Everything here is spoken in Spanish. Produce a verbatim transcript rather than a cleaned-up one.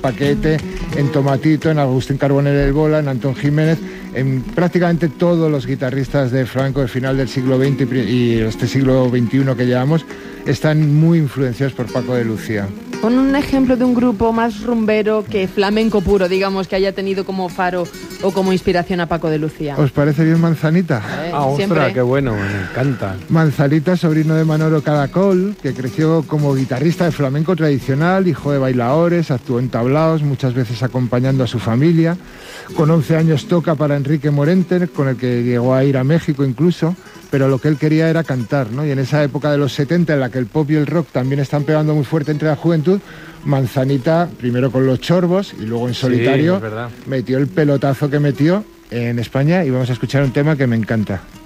Paquete, en Tomatito, en Agustín Carbonell del Bola, en Antón Jiménez, en prácticamente todos los guitarristas de flamenco del final del siglo veinte y este siglo veintiuno que llevamos, están muy influenciados por Paco de Lucía. Pon un ejemplo de un grupo más rumbero que flamenco puro, digamos, que haya tenido como faro o como inspiración a Paco de Lucía. ¿Os parece bien Manzanita? Eh, ah, siempre. ostras, qué bueno, me encanta. Manzanita, sobrino de Manolo Cadacol, que creció como guitarrista de flamenco tradicional, hijo de bailadores, actuó en tablaos, muchas veces acompañando a su familia. Con once años toca para Enrique Morente, con el que llegó a ir a México incluso, pero lo que él quería era cantar, ¿no? Y en esa época de los setenta, en la que el pop y el rock también están pegando muy fuerte entre la juventud, Manzanita, primero con Los Chorbos y luego en solitario, sí, metió el pelotazo que metió en España, y vamos a escuchar un tema que me encanta.